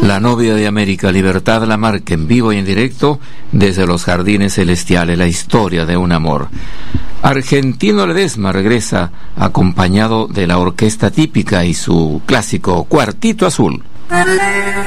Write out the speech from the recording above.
La novia de América, Libertad Lamarque, en vivo y en directo desde los Jardines Celestiales, la historia de un amor. Argentino Ledesma regresa acompañado de la orquesta típica y su clásico Cuartito Azul.